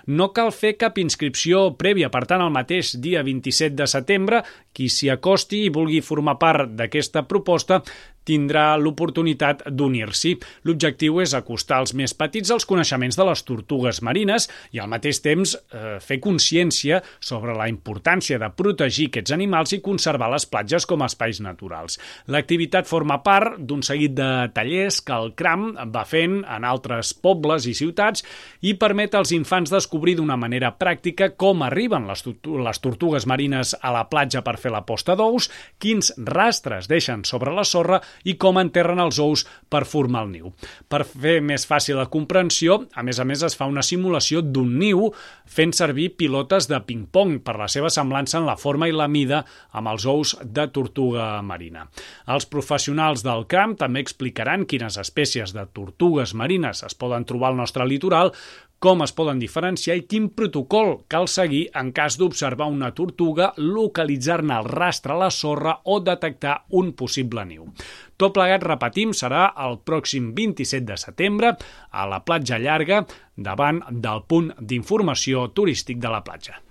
No cal fer cap inscripció prèvia, per tant, el mateix dia 27 de setembre, qui s'hi acosti i vulgui formar part d'aquesta proposta tindrà l'oportunitat d'unir-s'hi. L'objectiu és acostar els més petits als coneixements de les tortugues marines i al mateix temps fer consciència sobre la importància de protegir aquests animals i conservar les platges com a espais naturals. L'activitat forma part d'un seguit de tallers que el CRAM va fent en altres pobles i ciutats i permet als infants descobrir d'una manera pràctica com arriben les tortugues marines a la platja per fer la posta d'ous, quins rastres deixen sobre la sorra i com enterren els ous per formar el niu. Per fer més fàcil la comprensió, a més es fa una simulació d'un niu fent servir pilotes de ping-pong per la seva semblança en la forma i la mida amb els ous de tortuga marina. Els professionals del CRAM també explicaran quines espècies de tortugues marines es poden trobar al nostre litoral, com es poden diferenciar i quin protocol cal seguir en cas d'observar una tortuga, localitzar-ne el rastre a la sorra o detectar un possible niu. Tot plegat, repetim, serà el pròxim 27 de setembre a la Platja Llarga, davant del punt d'informació turístic de la platja.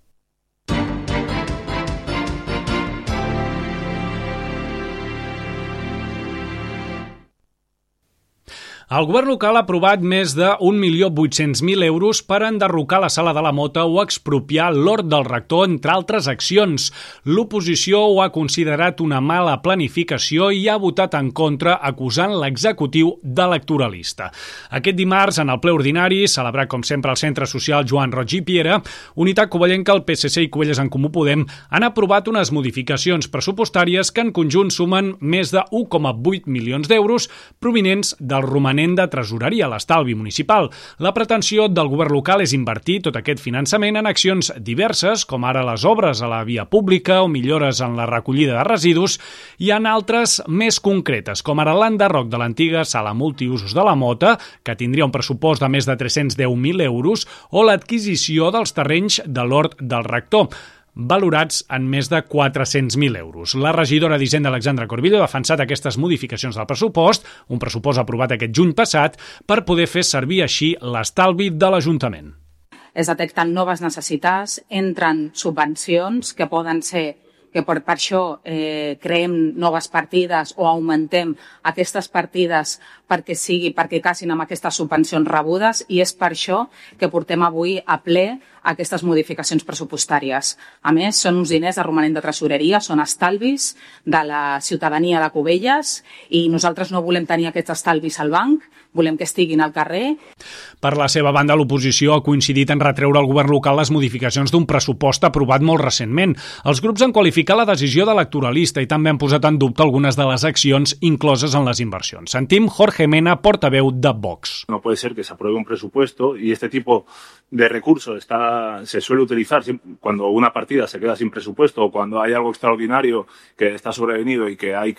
El govern local ha aprovat més de 1.800.000 euros per enderrocar la Sala de la Mota o expropiar l'hort del rector, entre altres accions. L'oposició ho ha considerat una mala planificació i ha votat en contra, acusant l'executiu d'electoralista. Aquest dimarts, en el ple ordinari, celebrat com sempre al Centre Social Joan Roig i Piera, Unitat Covellenca, el PSC i Covelles en Comú Podem han aprovat unes modificacions pressupostàries que en conjunt sumen més de 1,8 milions d'euros provinents del romanent de tresoreria a l'estalvi municipal. La pretensió del govern local és invertir tot aquest finançament en accions diverses, com ara les obres a la via pública o millores en la recollida de residus, i en altres més concretes, com ara l'enderroc de l'antiga sala multiusos de la Mota, que tindria un pressupost de més de 310.000 euros, o l'adquisició dels terrenys de l'hort del rector, valorats en més de 400.000 euros. La regidora d'Hisenda, Alexandra Corbillo, ha defensat aquestes modificacions del pressupost, un pressupost aprovat aquest juny passat, per poder fer servir així l'estalvi de l'Ajuntament. Es detecten noves necessitats, entren subvencions que poden ser que per això creem noves partides o augmentem aquestes partides perquè casin amb aquestes subvencions rebudes, i és per això que portem avui a ple aquestes modificacions pressupostàries. A més, són uns diners de romanent de tresoreria, són estalvis de la ciutadania de Cubelles i nosaltres no volem tenir aquests estalvis al banc, volem que estiguin al carrer. Per la seva banda, l'oposició ha coincidit en retreure al govern local les modificacions d'un pressupost aprovat molt recentment. Els grups han qualificat la decisió d'electoralista i també han posat en dubte algunes de les accions incloses en les inversions. Sentim Jorge Mena, portaveu de Vox. No puede ser que se apruebe un presupuesto y este tipo de recursos se suele utilizar cuando una partida se queda sin presupuesto o cuando hay algo extraordinario que está sobrevenido y que hay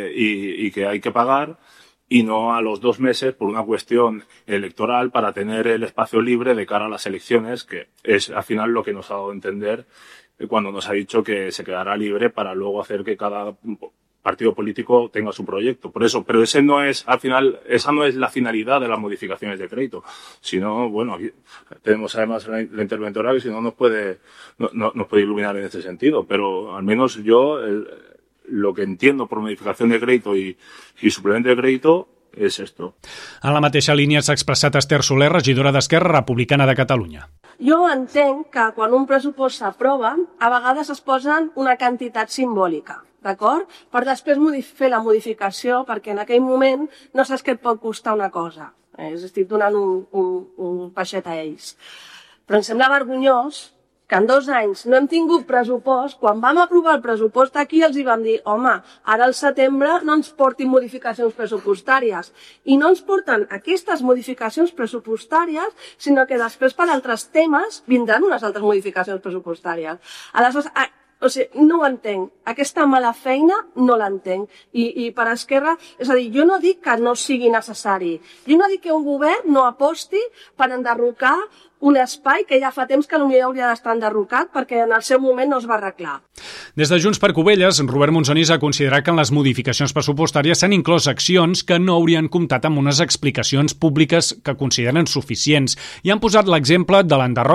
que pagar, y no a los 2 meses por una cuestión electoral para tener el espacio libre de cara a las elecciones, que es al final lo que nos ha dado a entender cuando nos ha dicho que se quedará libre para luego hacer que cada partido político tenga su proyecto. Por eso, pero ese no es, al final, esa no es la finalidad de las modificaciones de crédito. Sino, bueno, aquí tenemos además la interventora que si no nos puede iluminar en ese sentido, pero al menos yo lo que entiendo por modificación de crédito y suplemento de crédito és esto. En la mateixa línia s'ha expressat Esther Soler, regidora d'Esquerra Republicana de Catalunya. Jo entenc que quan un pressupost s'aprova, a vegades es posen una quantitat simbòlica, d'acord? Per després fer la modificació, perquè en aquell moment no saps què et pot costar una cosa. Estic donant un peixet a ells. Però em sembla vergonyós que en 2 anys no hem tingut pressupost. Quan vam aprovar el pressupost aquí els hi vam dir, home, ara al setembre no ens portin modificacions pressupostàries. I no ens porten aquestes modificacions pressupostàries, sinó que després per altres temes vindran unes altres modificacions pressupostàries. Aleshores, no ho entenc. Aquesta mala feina no l'entenc. I per Esquerra, és a dir, jo no dic que no sigui necessari. Jo no dic que un govern no aposti per enderrocar un espai que ja fa temps que potser hauria d'estar enderrocat perquè en el seu moment no es va arreglar. Des de Junts per Cubelles, Robert Monsonís ha considerat que en les modificacions pressupostàries s'han inclòs accions que no haurien comptat amb unes explicacions públiques que consideren suficients i han posat l'exemple de l'enderroc